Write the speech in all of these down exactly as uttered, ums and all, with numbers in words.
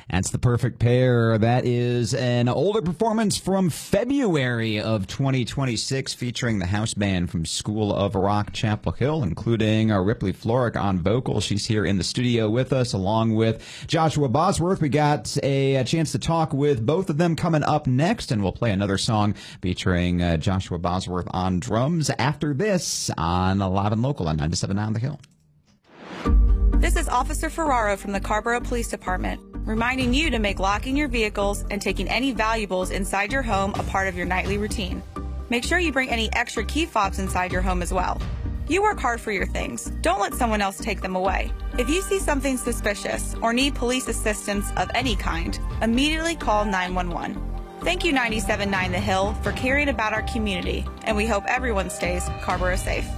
That's The Perfect Pair. That is an older performance from February of twenty twenty-six featuring the house band from School of Rock Chapel Hill, including uh, Ripley Florrick on vocals. She's here in the studio with us, along with Joshua Bosworth. We got a, a chance to talk with both of them coming up next, and we'll play another song featuring uh, Joshua Bosworth on drums after this on Live and Local on ninety-seven point nine The Hill. This is Officer Ferraro from the Carborough Police Department, reminding you to make locking your vehicles and taking any valuables inside your home a part of your nightly routine. Make sure you bring any extra key fobs inside your home as well. You work hard for your things. Don't let someone else take them away. If you see something suspicious or need police assistance of any kind, immediately call nine one one. Thank you ninety-seven point nine The Hill for caring about our community, and we hope everyone stays Carborough safe.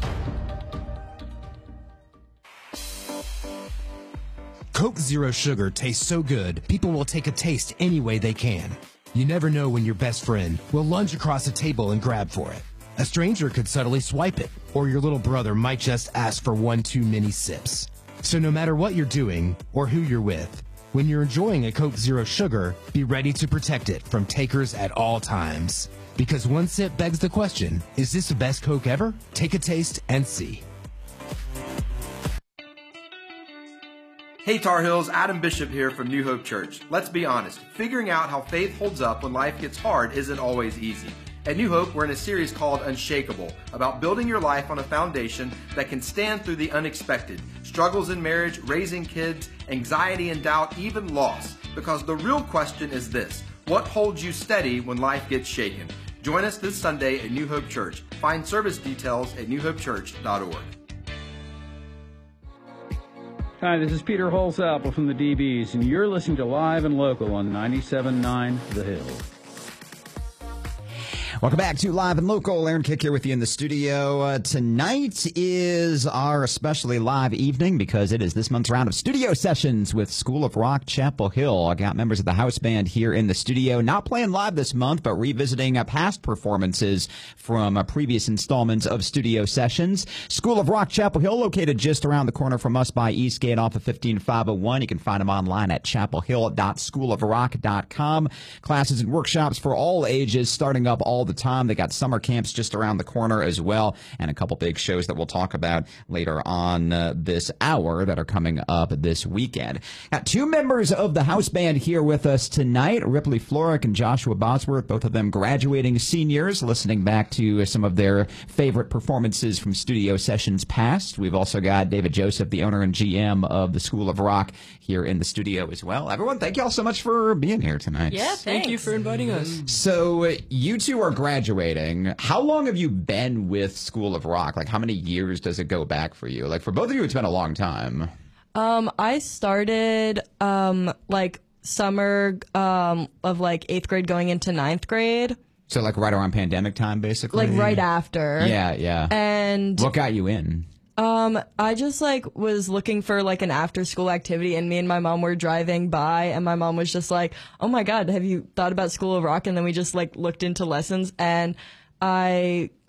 Coke Zero Sugar tastes so good, people will take a taste any way they can. You never know when your best friend will lunge across a table and grab for it. A stranger could subtly swipe it, or your little brother might just ask for one too many sips. So no matter what you're doing or who you're with, when you're enjoying a Coke Zero Sugar, be ready to protect it from takers at all times. Because one sip begs the question, is this the best Coke ever? Take a taste and see. Hey Tar Heels, Adam Bishop here from New Hope Church. Let's be honest, figuring out how faith holds up when life gets hard isn't always easy. At New Hope, we're in a series called Unshakable, about building your life on a foundation that can stand through the unexpected, struggles in marriage, raising kids, anxiety and doubt, even loss. Because the real question is this: what holds you steady when life gets shaken? Join us this Sunday at New Hope Church. Find service details at new hope church dot org. Hi, this is Peter Holzapple from the D Bs, and you're listening to Live and Local on ninety-seven point nine The Hill. Welcome back to Live and Local. Aaron Kick here with you in the studio. Uh, tonight is our especially live evening because it is this month's round of studio sessions with School of Rock Chapel Hill. I got members of the house band here in the studio, not playing live this month, but revisiting uh, past performances from uh, previous installments of studio sessions. School of Rock Chapel Hill, located just around the corner from us by Eastgate off of fifteen five oh one. You can find them online at chapel hill dot school of rock dot com. Classes and workshops for all ages starting up all the time. They got summer camps just around the corner as well, and a couple big shows that we'll talk about later on uh, this hour that are coming up this weekend. Got two members of the house band here with us tonight, Ripley Florrick and Joshua Bosworth, both of them graduating seniors, listening back to some of their favorite performances from studio sessions past. We've also got David Joseph, the owner and G M of the School of Rock, here in the studio as well. Everyone, thank you all so much for being here tonight. Yeah, thank you for inviting us. So uh, you two are graduating. How long have you been with School of Rock? Like, how many years does it go back for you? Like, for both of you, it's been a long time. Um, I started, um, like, summer, um, of, like, eighth grade going into ninth grade. So, like, right around pandemic time, basically? Like, right after. Yeah, yeah. And what got you in? Um, I just, like, was looking for, like, an after-school activity, and me and my mom were driving by, and my mom was just like, oh, my God, have you thought about School of Rock? And then we just, like, looked into lessons, and I